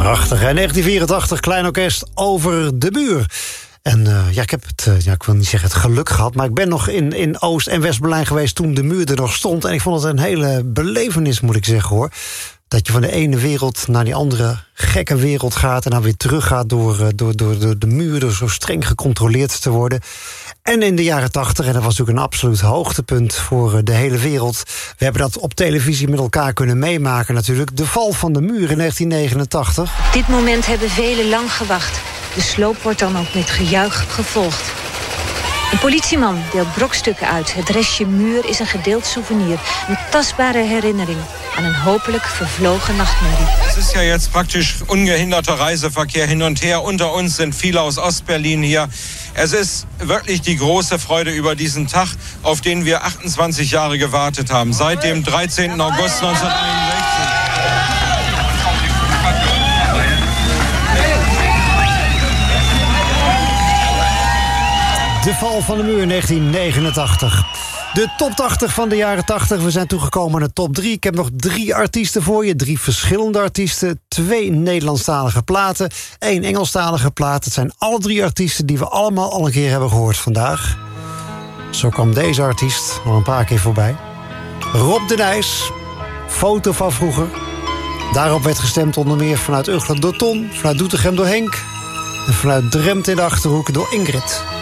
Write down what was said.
Prachtig, hè? 1984, Klein Orkest Over de Muur. En ik heb het, ik wil niet zeggen het geluk gehad, maar ik ben nog in Oost- en West-Berlijn geweest toen de muur er nog stond. En ik vond het een hele belevenis, moet ik zeggen, hoor. Dat je van de ene wereld naar die andere gekke wereld gaat en dan weer teruggaat door de muur, door zo streng gecontroleerd te worden. En in de jaren 80, en dat was natuurlijk een absoluut hoogtepunt voor de hele wereld. We hebben dat op televisie met elkaar kunnen meemaken natuurlijk. De val van de muur in 1989. Op dit moment hebben velen lang gewacht. De sloop wordt dan ook met gejuich gevolgd. Een politieman deelt brokstukken uit. Het restje muur is een gedeeld souvenir. Een tastbare herinnering aan een hopelijk vervlogen nachtmerrie. Het is ja jetzt praktisch ungehinderter Reiseverkehr hin und her. Unter uns sind viele aus Ostberlin hier. Es ist wirklich die große Freude über diesen Tag, auf den wir 28 Jahre gewartet haben. Seit dem 13. August 1961. De val van de muur 1989. De top 80 van de jaren 80. We zijn toegekomen aan de top 3. Ik heb nog 3 artiesten voor je. 3 verschillende artiesten. 2 Nederlandstalige platen. 1 Engelstalige plaat. Het zijn alle 3 artiesten die we allemaal al een keer hebben gehoord vandaag. Zo kwam deze artiest al een paar keer voorbij. Rob de Nijs. Foto van vroeger. Daarop werd gestemd onder meer vanuit Uggelen door Ton. Vanuit Doetinchem door Henk. En vanuit Drenthe in de Achterhoek door Ingrid.